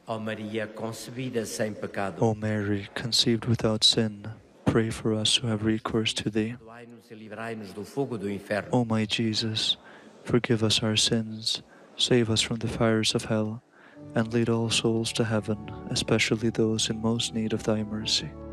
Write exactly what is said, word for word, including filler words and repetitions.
Ó Maria concebida sem pecado, O Mary, conceived without sin, pray for us who have recourse to thee. perdoai-nos e livrai-nos do fogo do inferno. O my Jesus, forgive us our sins, save us from the fires of hell, and lead all souls to heaven, especially those in most need of thy mercy.